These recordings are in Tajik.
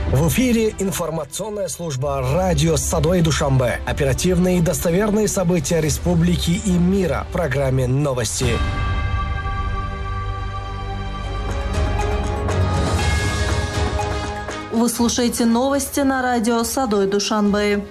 В эфире информационная служба «Радио Садой Душанбе». Оперативные и достоверные события республики и мира в программе «Новости». Вы слушаете новости на радио Садой Душанбе.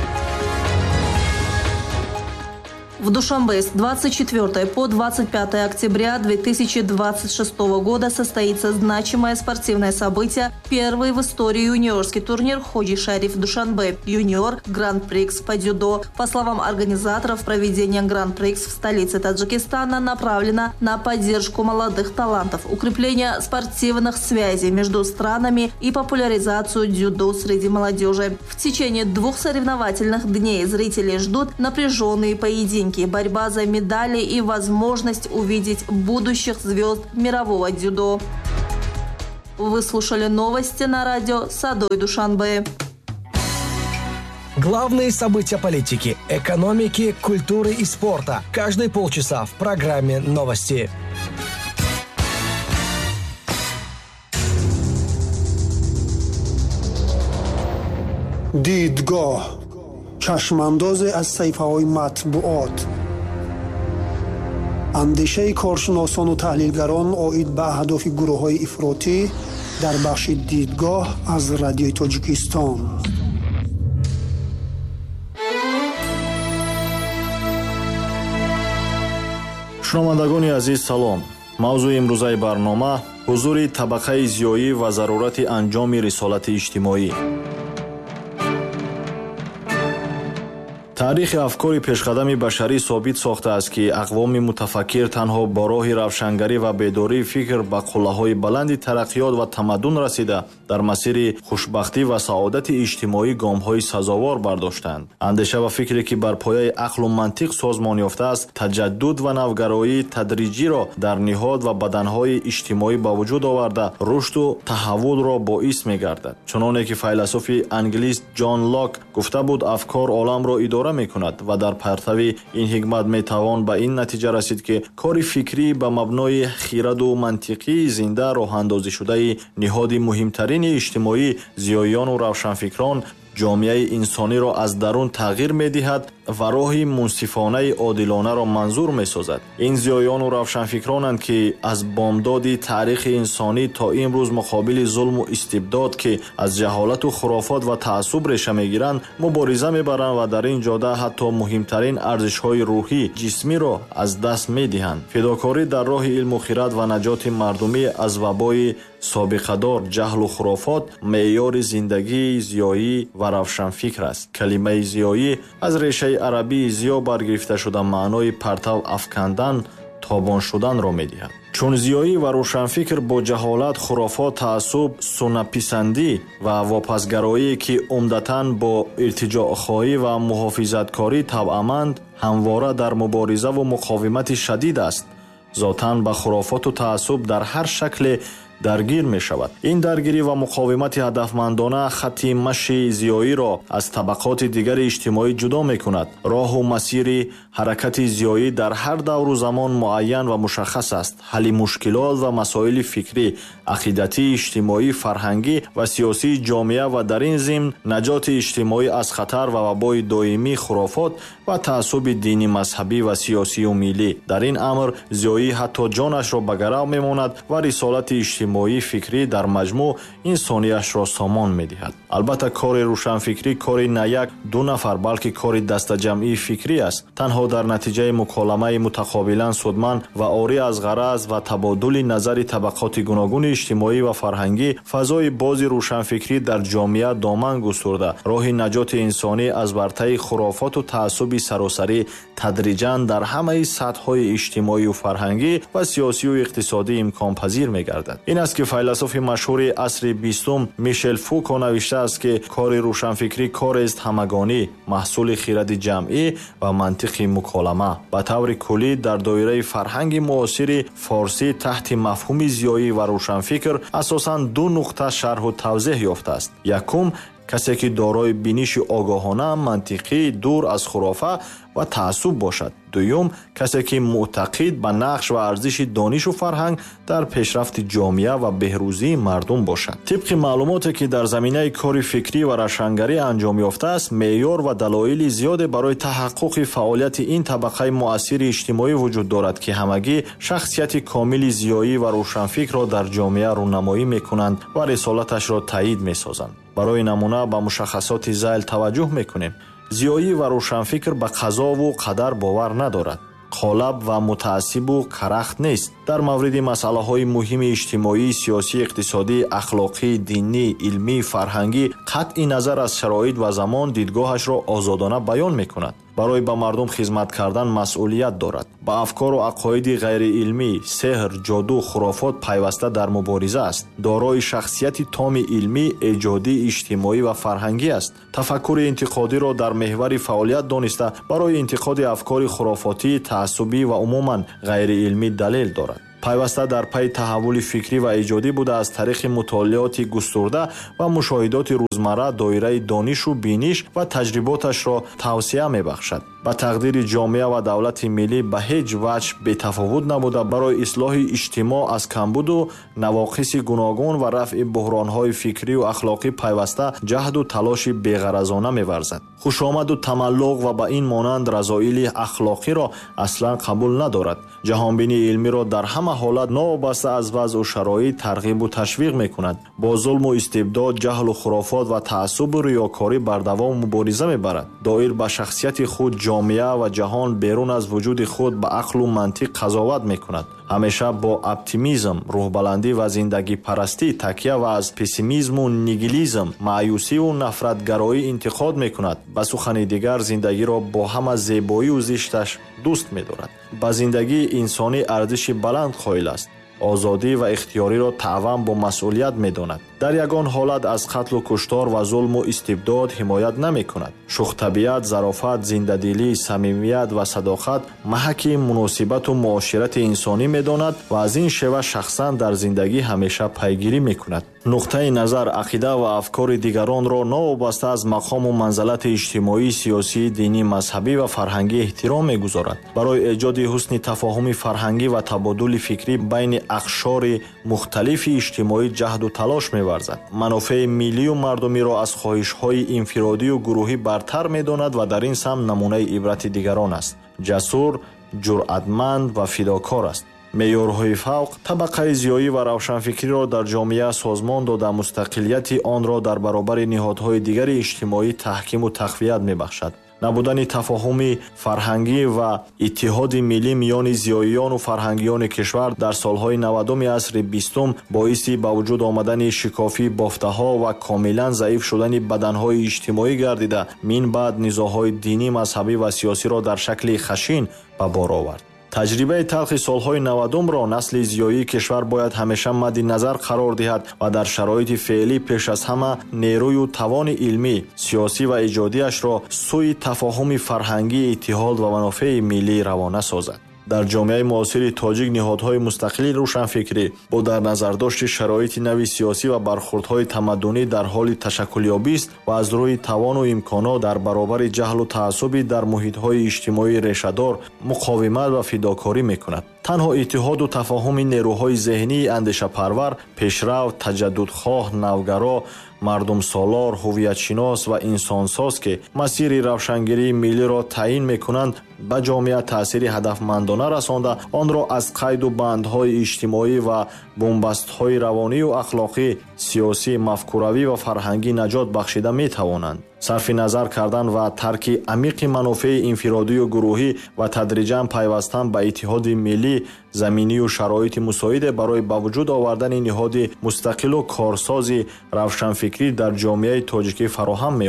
В Душанбе с 24 по 25 октября 2026 года состоится значимое спортивное событие, первый в истории юниорский турнир «Ходжи Шариф Душанбе» юниор Гран-прикс по дзюдо. По словам организаторов, проведение Гран-прикс в столице Таджикистана направлено на поддержку молодых талантов, укрепление спортивных связей между странами и популяризацию дзюдо среди молодежи. В течение 2 соревновательных дней зрители ждут напряженные поединки, борьба за медали и возможность увидеть будущих звезд мирового дзюдо. Вы слушали новости на радио Садой Душанбе. Главные события политики, экономики, культуры и спорта. Каждые полчаса в программе «Новости». دیدگاه چشمانداز از صحیفه‌های مطبوعات اندیشه کارشناسان و تحلیلگران عاید به اهداف گروه‌های افراطی در بخش دیدگاه از رادیوی تاجیکستان. шунавандагони азиз салом. мавзӯи имрӯзаи барнома ҳузури табақаи зиёӣ ва зарурати анҷоми рисолати иҷтимоӣ. таърихи афкори пешқадами башарӣ собит сохтааст ки ақвоми мутафаккир танҳо бо роҳи равшангарӣ ва бедории фикр ба қуллаҳои баланди тараққиёт ва тамаддун расида дар масири хушбахтӣ ва саодати иҷтимоӣ гомҳои сазовор бардоштанд. андеша ва фикре ки бар пояи ақлу мантиқ созмон ёфтааст, таҷаддуд ва навгароии тадриҷиро дар ниҳод ва баданҳои иҷтимоӣ ба вуҷуд оварда рушду таҳаввулро боис мегардад. чуноне ки файласуфи англис ҷон лок гуфта буд, афкор оламро идора мекунад ва дар партави ин ҳикмат метавон ба ин натиҷа расид ки кори фикрӣ ба мабнои хираду мантиқии зинда роҳандозишудаи ниҳоди муҳимтарини иҷтимоӣ, зиёиёну равшанфикрон, ҷомеаи инсониро аз дарун тағйир медиҳад ва роҳи мунсифонаи одилонаро манзур месозад. ин зиёиёну равшанфикронанд ки аз бомдоди таърихи инсонӣ то имрӯз муқобили зулму истибдод ки аз ҷаҳолату хурофот ва таассуб реша мегиранд мубориза мебаранд ва дар ин ҷода ҳатто муҳимтарин арзишҳои рӯҳӣ, ҷисмиро аз даст медиҳанд. фидокорӣ дар роҳи илму хирад ва наҷоти мардумӣ аз вабои собиқадор ҷаҳлу хурофот меъёри зиндагии зиёӣ ва равшанфикр аст. калимаи зиёӣ аз решаи арабии зиё баргирифта шуда маънои партав афкандан, тобон шуданро медиҳад. чун зиёӣ ва рӯшанфикр бо ҷаҳолат, хурофот, таассуб, суннаписандӣ ва вопасгароие ки умдатан бо иртиҷоъхоҳӣ ва муҳофизаткорӣ тавъаманд, ҳамвора дар муборизаву муқовимати шадид аст. зотан ба хурофоту таассуб дар ҳар шакле даргир мешавад. ин даргирӣ ва муқовимати ҳадафмандона хатти маши зиёиро аз табақоти дигари иҷтимоӣ ҷудо мекунад. роҳу масири ҳаракати зиёӣ дар ҳар давру замон муайян ва мушаххас аст. ҳалли мушкилот ва масоили фикрӣ, ақидатӣ, иҷтимоӣ, фарҳангӣ ва сиёсии ҷомеа ва дар ин зимн наҷоти иҷтимоӣ аз хатар ва вабои доимии хурофот ва таассуби динӣ, мазҳабӣ ва сиёсию миллӣ. дар ин амр зиёӣ ҳатто ҷонашро ба гарав мемонад ва рисолати иҷтимоӣ фикрӣ дар маҷмӯъ инсониятшро сомон медиҳад. албатта кори рӯшанфикрӣ кори на як ду нафар, балки кори дастаҷамъии фикрӣ аст. танҳо дар натиҷаи муколамаи мутақобилан судман ва ори аз ғараз ва табодули назари табақоти гуногуни иҷтимоӣ ва фарҳангӣ фазои бози рӯшанфикрӣ дар ҷомеа доман густурда, роҳи наҷоти инсонӣ аз бартаи хурофоту таассуби саросарӣ тадриҷан дар ҳамаи сатҳҳои иҷтимоию фарҳангӣ ва сиёсию иқтисодӣ имконпазир мегардад. ин аст ки файласуфи машҳури асри 20 Мишел Фуко навиштааст ки кори рӯшанфикрӣ корест ҳамагонӣ, маҳсули хиради ҷамъӣ ва мантиқи муколама. ба таври куллӣ дар доираи фарҳанги муосири форсӣ таҳти мафҳуми зиёӣ ва рӯшанфикр асосан ду нуқта шарҳу тавзеҳ ёфтааст. якум کسی که دارای بینش آگاهانه، منطقی، دور از خرافه و تعصب باشد. دوم، کسی که معتقد به نقش و ارزش دانش و فرهنگ در پیشرفت جامعه و بهروزی مردم باشد. طبق معلوماتی که در زمینه کار فکری و روشنگری انجام یافته است، معیار و دلایل زیاد برای تحقق فعالیت این طبقه مؤثر اجتماعی وجود دارد که همگی شخصیت کامل زیایی و روشنفکر را در جامعه رونمایی میکنند و رسالتش را تایید میسازند. برای نمونه به مشخصات ذیل توجه میکنیم. زیایی و روشنفکر به قضا و قدر باور ندارد. خالب و متعصب و کرخت نیست. در مورد مسئله های مهم اجتماعی، سیاسی، اقتصادی، اخلاقی، دینی، علمی، فرهنگی قطع نظر از شرایط و زمان دیدگاهش را آزادانه بیان میکند. برای به مردم خدمت کردن مسئولیت دارد. با افکار و عقاید غیر علمی، سحر، جادو، خرافات پیوسته در مبارزه است. دارای شخصیت تام علمی، ایجادی، اجتماعی و فرهنگی است. تفکر انتقادی را در محور فعالیت دانسته برای انتقاد افکار خرافاتی، تعصبی و عموما غیر علمی دلیل دارد. پیوسته در پی تحول فکری و ایجادی بوده از طریق مطالعات گسترده و مشاهدات روزمره دایره دانش و بینش و تجرباتش را توسعه می‌بخشد. با تقدیر جامعه و دولت ملی به هیچ وجه بی‌تفاوت نبوده برای اصلاح اجتماع از کمبود و نواقص گوناگون و رفع بحران‌های فکری و اخلاقی پیوسته جهد و تلاش بی‌غرضانه می‌ورزد. خوشامد و تملق و با این مانند رذایل اخلاقی را اصلا قبول ندارد. جهانبینی علمی را در همه حالت نوابسته از وضع و شرایط ترغیب و تشویق می‌کند. با ظلم و استبداد، جهل و خرافات و تعصب و ریاکاری بر دوام مبارزه می‌برد. دایر به شخصیت خود جامعه و جهان بیرون از وجود خود به عقل و منطق قضاوت می‌کند. همیشه با اپتیمیسم، روح بلندی و زندگی پرستی تکیه و از پسیمیسم و نیگیلیسم، مایوسی و نفرتگرایی انتقاد می‌کند. به سخن دیگر زندگی را با همه زیبایی و زشتش دوست می‌دارد. به زندگی انسانی ارزش بلند قائل است. آزادی و اختیاری را تعوام با مسئولیت می‌داند. در یگان حالت از قتل و کشتار و ظلم و استبداد حمایت نمی‌کند. شوخ طبیعت، ظرافت، زنده‌دلی، صمیمیت و صداقت محک مناسبت و معاشرت انسانی می‌داند و از این شیوه شخصاً در زندگی همیشه پیگیری می‌کند. نقطه نظر، عقیده و افکار دیگران را نوابسته از مقام و منزلت اجتماعی، سیاسی، دینی، مذهبی و فرهنگی احترام می‌گذارد. برای ایجاد حسن تفاهم فرهنگی و تبادل فکری بین اقشار مختلف اجتماعی جهد و تلاش می‌ورزد. منافع ملی و مردمی را از خواهش‌های انفرادی و گروهی برتر می‌داند و در این سمت نمونه عبرت دیگران است. جسور، جرأتمند و فداکار است. معیارهای فوق طبقه زیایی و روشنفکری را در جامعه سازمان داده مستقلیت آن را در برابر نهادهای دیگر اجتماعی تحکیم و تقویت می‌بخشد. نبودن تفاهم فرهنگی و اتحاد ملی میان زیاییان و فرهنگیان کشور در سالهای 90 عصر 20 باعث با وجود آمدن شکافی بافته‌ها و کاملا ضعیف شدن بدنهای اجتماعی گردیده. من بعد نزاع‌های دینی، مذهبی و سیاسی را در شکل خشن به بار آورد. تجربه تلخ سالهای 90 را نسل زیایی کشور باید همیشه مد نظر قرار دهد و در شرایط فعلی پیش از همه نیروی و توان علمی، سیاسی و ایجادیش را سوی تفاهم فرهنگی، اتحاد و منافع ملی روانه سازد. در جامعه معاصر تاجیک نهادهای مستقل روشنفکری با در نظر داشت شرایط نوی سیاسی و برخوردهای تمدنی در حال تشکلیابی است و از روی توان و امکانات در برابر جهل و تعصب در محیط‌های اجتماعی ریشه‌دار مقاومت و فداکاری می‌کند. تنها اتحاد و تفاهم نیروهای ذهنی اندیشه‌پرور، پیشرفت، تجددخواه، نوگرا، مردم سالار، هویت شناس و انسان ساز که مسیر روشنگری ملی را تعیین می‌کنند به جامعه تأثیر هدفمندانه رسانده آن را از قید و بندهای اجتماعی و بنبست‌های روانی و اخلاقی، سیاسی، مفکوروی و فرهنگی نجات بخشیده می‌توانند. صرف نظر کردن و ترک عمیق منافع انفرادی و گروهی و تدریجاً پیوستن به اتحاد ملی زمینی و شرایط مساعد برای به وجود آوردن نهاد مستقل و کارساز روشنفکری در جامعه تاجیکی فراهم می‌آورد.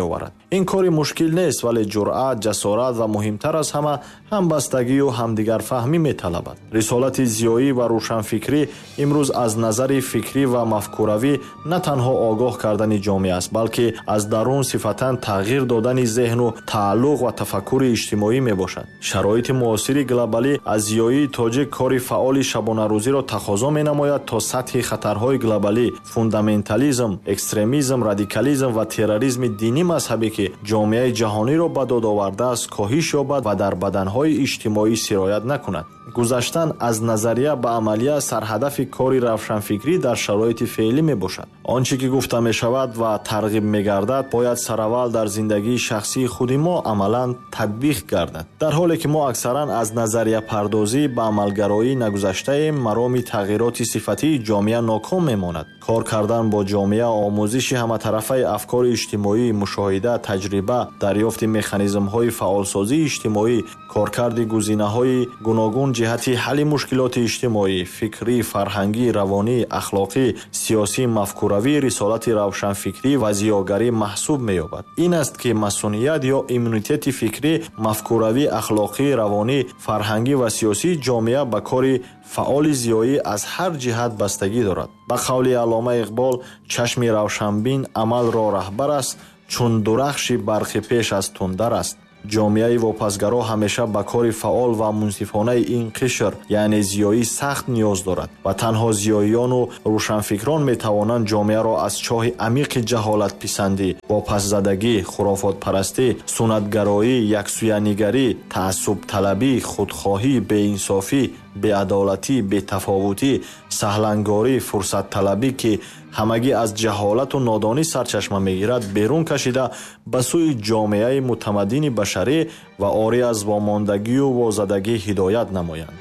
ин кори мушкил нест, вале ҷуръат, ҷасорат ва муҳимтар аз ҳама ҳамбастагию ҳамдигарфаҳмӣ металабад. рисолати зиёӣ ва рӯшанфикрӣ имрӯз аз назари фикрӣ ва мафкуравӣ на танҳо огоҳ кардани ҷомеа аст, балки аз дарун сифатан тағйир додани зеҳну тааллуқ ва тафаккури иҷтимоӣ мебошад. шароити муосири глобалӣ аз зиёии тоҷик кори фаъоли шабонарӯзиро тақозо менамояд то сатҳи хатарҳои глобалӣ, фундаментализм, экстремизм, радикализм ва терроризми динӣ мазҳабӣ ки ҷомеаи ҷаҳониро ба дод овардааст, коҳиш ёбад ва дар баданҳои иҷтимоӣ сироят накунад. гузаштан аз назария ба амалия сарҳадафи кори равшанфикрӣ дар шароити феълӣ мебошад. он чӣ ки гуфта мешавад ва тарғиб мегардад бояд сараввал дар зиндагии шахсии худи мо амалан татбиқ гардад. дар ҳоле ки мо аксаран аз назарияпардозӣ ба амалгароӣ нагузаштаем, мароми тағйироти сифатии ҷомеа ноком мемонад. кор кардан бо ҷомеа, омӯзиши ҳаматарафаи афкори иҷтимоӣ, мушоҳида, таҷриба, дарёфти механизмҳои фаъолсозии иҷтимоӣ, коркарди гузинаҳои гуногун ҷиҳати ҳалли мушкилоти иҷтимоӣ, фикрӣ, фарҳангӣ, равонӣ, ахлоқӣ, сиёсӣ, мафкуравӣ рисолати равшанфикрӣ ва зиёгарӣ маҳсуб меёбад. ин аст ки масъулият ё иммунитети фикрӣ, мафкуравӣ, ахлоқӣ, равонӣ, фарҳангӣ ва сиёсии ҷомеа ба кори фаъоли зиёӣ аз ҳар ҷиҳат бастагӣ дорад. ба қавли аллома иқбол, чашми равшанбин амалро раҳбар аст, чун дурахши барқи пеш аз тундар аст. ҷомеаи вопасгаро ҳамеша ба кори фаъол ва мунсифонаи ин қишр, яъне зиёӣ сахт ниёз дорад ва танҳо зиёиёну рӯшанфикрон метавонанд ҷомеаро аз чоҳи амиқи ҷаҳолатписандӣ, вопасзадагӣ, хурофотпарастӣ, суннатгароӣ, яксуянигарӣ, таассубталабӣ, худхоҳӣ, беинсофӣ, беадолатӣ, бетафовутӣ, саҳлангорӣ, фурсатталабӣ ки ҳамагӣ аз ҷаҳолату нодонӣ сарчашма мегирад, берун кашида ба сӯи ҷомеаи мутамаддини башарӣ ва ори аз вомондагию возадагӣ ҳидоят намоянд.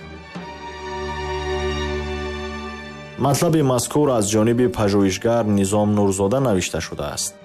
матлаби мазкур аз ҷониби пажӯҳишгар Низом Нурзода навишта шудааст.